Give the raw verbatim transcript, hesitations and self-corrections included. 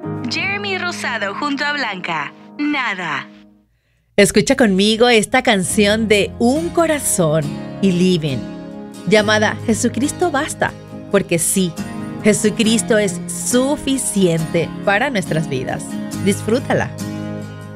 Jeremy Rosado junto a Blanca. Nada. Escucha conmigo esta canción de Un Corazón y Living, llamada Jesucristo Basta, porque sí, Jesucristo es suficiente para nuestras vidas. Disfrútala.